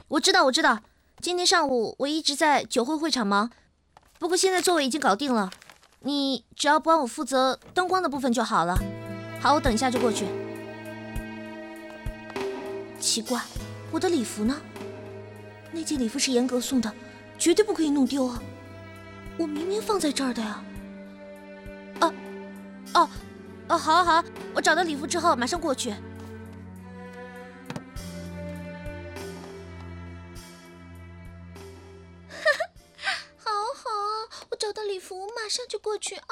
我知道，今天上午我一直在酒会会场忙，不过现在座位已经搞定了，你只要帮我负责灯光的部分就好了。好，我等一下就过去。奇怪，我的礼服呢？那件礼服是严格送的，绝对不可以弄丢啊！我明明放在这儿的呀。好，我找到礼服之后马上过去。好啊，我找到礼服马上就过去啊！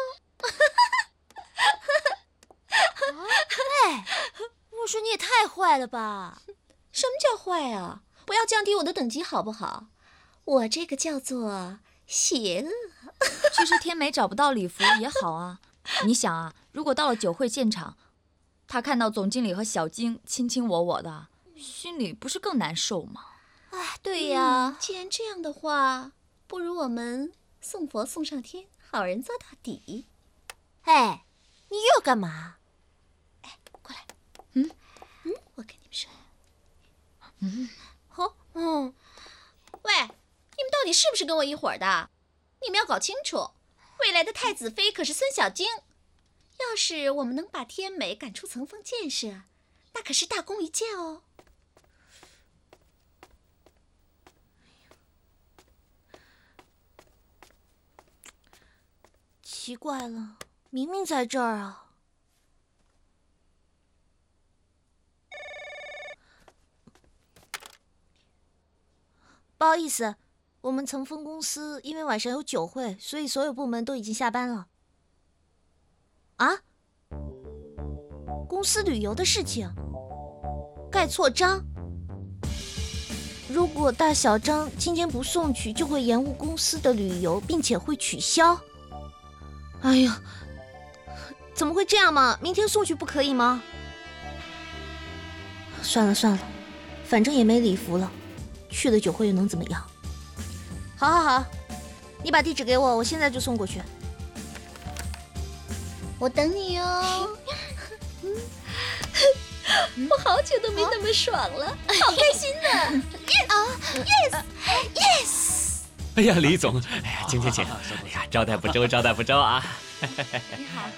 哎，我说你也太坏了吧！什么叫坏啊？不要降低我的等级好不好？我这个叫做邪恶。 其实天美找不到礼服也好啊。你想啊，如果到了酒会现场，他看到总经理和小晶卿卿我我的，心里不是更难受吗？ 哎，对呀，既然这样的话，不如我们送佛送上天，好人做到底。哎，你又要干嘛？哎，过来。我跟你们说。喂，你们到底是不是跟我一伙的？你们要搞清楚，未来的太子妃可是孙小晶。要是我们能把天美赶出层峰建设，那可是大功一件哦。奇怪了，明明在这儿啊。不好意思，我们层峰公司因为晚上有酒会，所以所有部门都已经下班了。啊？公司旅游的事情？盖错章？如果大小章今天不送去，就会延误公司的旅游，并且会取消。哎呀，怎么会这样嘛？明天送去不可以吗？算了，反正也没礼服了，去了酒会又能怎么样？好，你把地址给我，我现在就送过去。我等你哦。我好久都没那么爽了，好开心呢！Yes！ 哎呀，李总，哎呀，请。哎呀，招待不周啊！ 你好。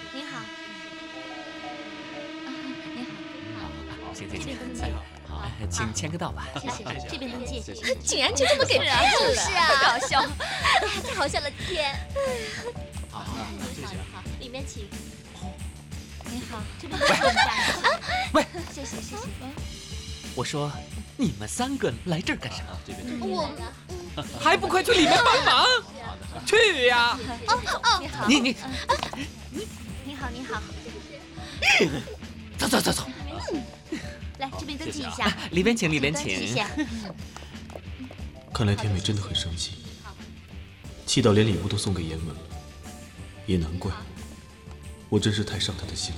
请，好，请签个到吧。 谢谢，这边登记。 竟然就这么给拍了， 就是啊， 搞笑， 太好笑了，天。 好， 好，里面请。 你好， 这边坐一下。 喂， 谢谢。 我说你们3个来这儿干什么？ 我还不快去里面帮忙？去呀！ 你好。 你好。 走。 来，这边登记一下。 里边请。 谢谢。 看来天美真的很生气，气到连礼物都送给严文了。也难怪，我真是太伤她的心了。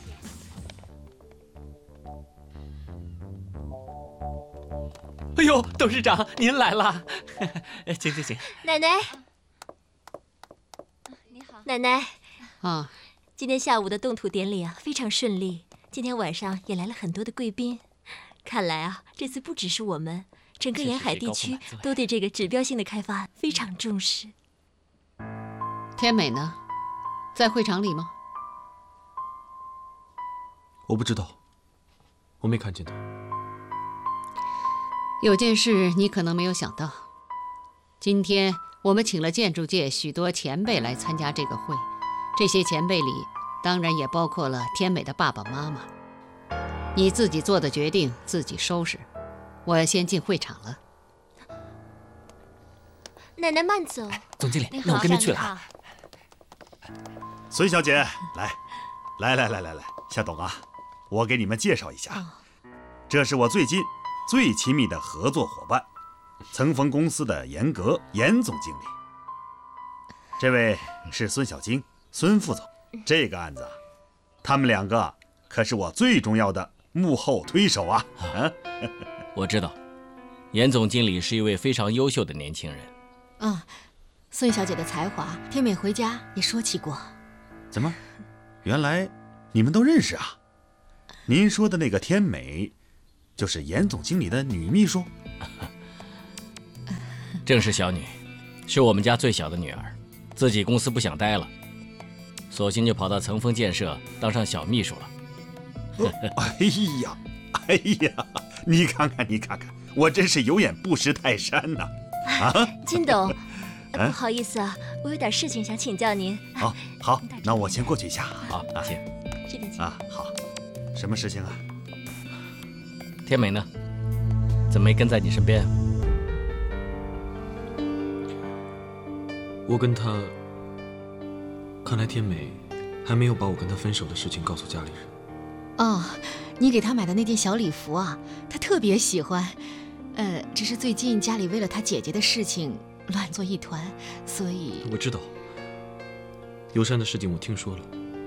哎呦，董事长您来了，请。 奶奶， 你好， 奶奶啊， 今天下午的动土典礼啊，非常顺利。今天晚上也来了很多的贵宾，看来啊，这次不只是我们，整个沿海地区都对这个指标性的开发非常重视。 天美呢？在会场里吗？ 我不知道，我没看见她。 有件事你可能没有想到，今天我们请了建筑界许多前辈来参加这个会，这些前辈里当然也包括了天美的爸爸妈妈。你自己做的决定自己收拾，我先进会场了。 奶奶慢走。 总经理，那我跟着去了。 孙小姐，来，夏董啊，我给你们介绍一下，这是我最近最亲密的合作伙伴，层峰公司的严总经理。这位是孙小晶，孙副总。这个案子，他们2个可是我最重要的幕后推手啊！ 我知道，严总经理是一位非常优秀的年轻人。 孙小姐的才华，天美回家也说起过。 怎么，原来你们都认识啊？您说的那个天美，就是严总经理的女秘书？ 正是小女，是我们家最小的女儿，自己公司不想待了，索性就跑到层峰建设当上小秘书了。 哎呀，你看看，我真是有眼不识泰山呐！ 金董，不好意思啊，我有点事情想请教您。 好，那我先过去一下。 好，请。 这边请。 好，什么事情啊？ 天美呢？怎么没跟在你身边？ 我跟他，看来天美还没有把我跟他分手的事情告诉家里人。 哦，你给他买的那件小礼服啊，他特别喜欢。只是最近家里为了他姐姐的事情乱作一团，所以…… 我知道，尤山的事情我听说了。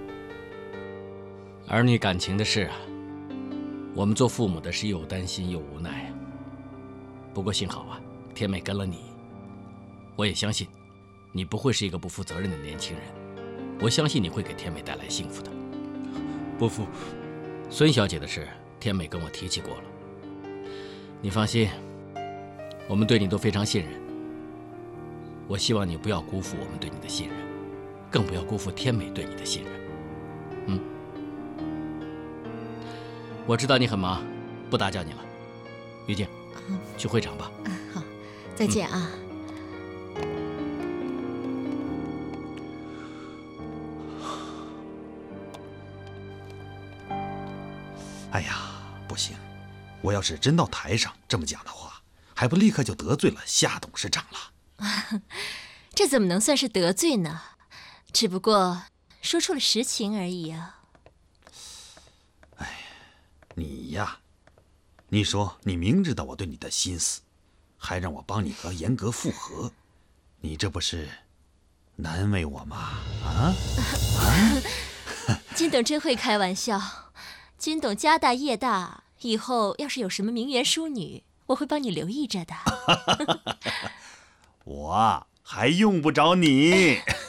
儿女感情的事啊，我们做父母的是又担心又无奈啊。不过幸好啊，天美跟了你，我也相信你不会是一个不负责任的年轻人。我相信你会给天美带来幸福的。 伯父， 孙小姐的事，天美跟我提起过了。你放心，我们对你都非常信任。我希望你不要辜负我们对你的信任，更不要辜负天美对你的信任。我知道你很忙，不打搅你了。玉静，去会场吧。 好，再见啊。 哎呀，不行！我要是真到台上这么讲的话，还不立刻就得罪了夏董事长了？ 这怎么能算是得罪呢？只不过说出了实情而已啊。 你呀，你说你明知道我对你的心思，还让我帮你和严格复合，你这不是难为我吗？ 金董真会开玩笑。金董家大业大，以后要是有什么名媛淑女，我会帮你留意着的。 我还用不着你。